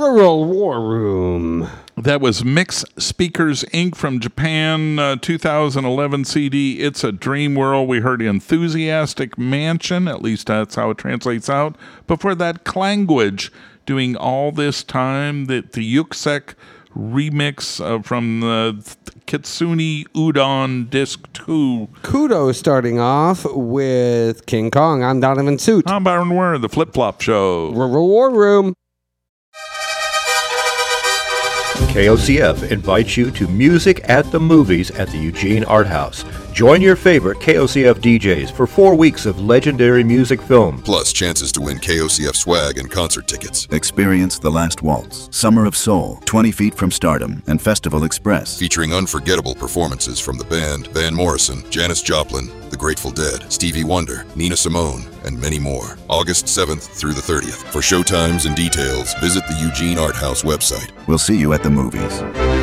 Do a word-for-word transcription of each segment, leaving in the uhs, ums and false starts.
Rural War Room. That was Mix Speakers Incorporated from Japan, uh, two thousand eleven C D, It's a Dream World. We heard Enthusiastic Mansion, at least that's how it translates out. Before that, Clangwage, doing All This Time, the, the Yuksek remix uh, from the Kitsune Udon Disc two. Kudo starting off with King Kong. I'm Donovan Suit. I'm Byron Ware, the Flip Flop Show. Rural War Room. K O C F invites you to Music at the Movies at the Eugene Art House. Join your favorite K O C F D Js for four weeks of legendary music film. Plus chances to win K O C F swag and concert tickets. Experience The Last Waltz, Summer of Soul, twenty feet from Stardom, and Festival Express. Featuring unforgettable performances from the band, Van Morrison, Janis Joplin, The Grateful Dead, Stevie Wonder, Nina Simone, and many more. August seventh through the thirtieth. For showtimes and details, visit the Eugene Art House website. We'll see you at the movies.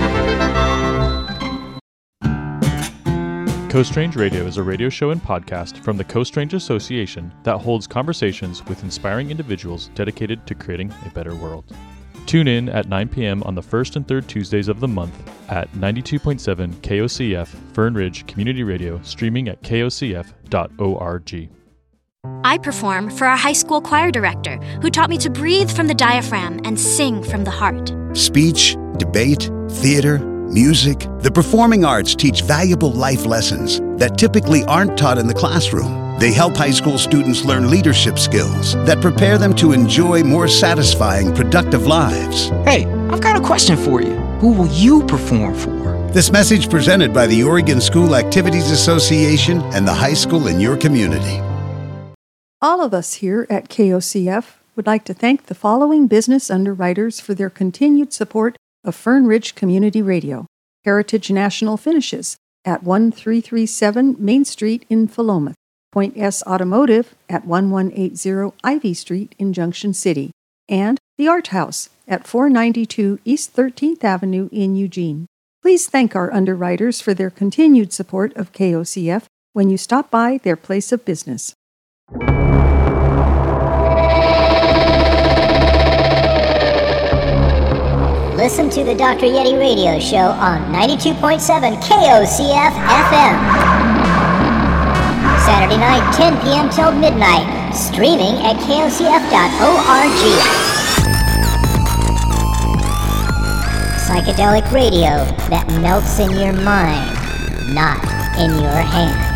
Coast Range Radio is a radio show and podcast from the Coast Range Association that holds conversations with inspiring individuals dedicated to creating a better world. Tune in at nine p.m. on the first and third Tuesdays of the month at ninety-two point seven K O C F Fern Ridge Community Radio, streaming at K O C F dot org. I perform for our high school choir director, who taught me to breathe from the diaphragm and sing from the heart. Speech, debate, theater, music. The performing arts teach valuable life lessons that typically aren't taught in the classroom. They help high school students learn leadership skills that prepare them to enjoy more satisfying, productive lives. Hey, I've got a question for you. Who will you perform for? This message presented by the Oregon School Activities Association and the high school in your community. All of us here at K O C F would like to thank the following business underwriters for their continued support of Fern Ridge Community Radio. Heritage National Finishes at one three three seven Main Street in Philomath. Point S Automotive at one one eight zero Ivy Street in Junction City. And The Art House at four ninety-two East thirteenth Avenue in Eugene. Please thank our underwriters for their continued support of K O C F when you stop by their place of business. Listen to the Doctor Yeti Radio Show on ninety-two point seven K O C F F M. Saturday night, ten p.m. till midnight. Streaming at K O C F dot org. Psychedelic radio that melts in your mind, not in your hand.